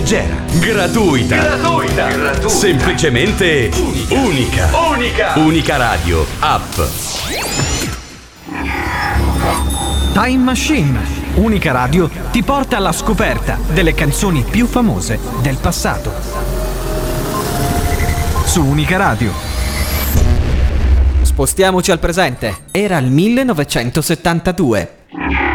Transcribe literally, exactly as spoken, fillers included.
leggera, gratuita, gratuita, gratuita, semplicemente unica. Unica. Unica Radio App. Time Machine. Unica Radio ti porta alla scoperta delle canzoni più famose del passato. Su Unica Radio. Spostiamoci al presente. Era il millenovecentosettantadue.